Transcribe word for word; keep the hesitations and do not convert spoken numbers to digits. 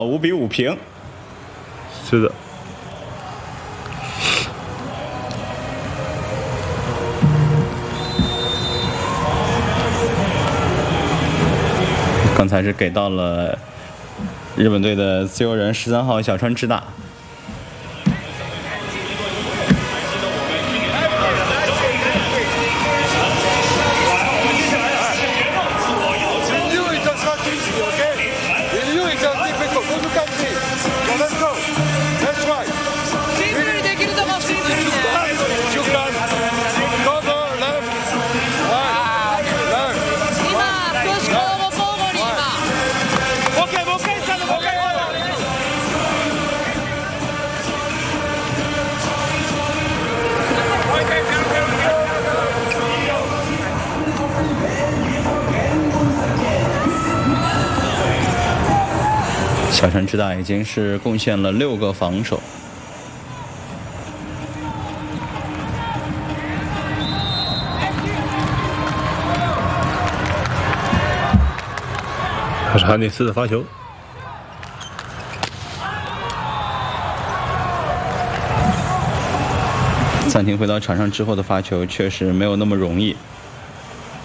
五比五平。 是的。 刚才是给到了日本队的自由人十三号小川智大。 小川智大已经是贡献了六个防守。 还是汉尼斯的发球。 暂停回到场上之后的发球确实没有那么容易。